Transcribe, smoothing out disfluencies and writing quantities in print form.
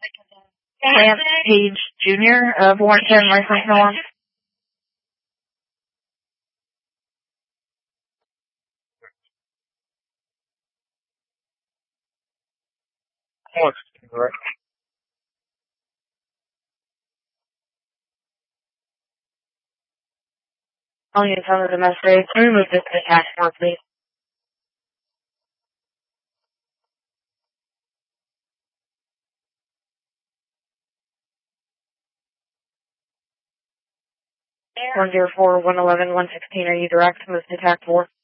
Lance Page Jr. of Warrenton, license no on. I'll use some of the domestic. Remove this to task force, please. One zero four 111 116. Are you direct? Move to task 4.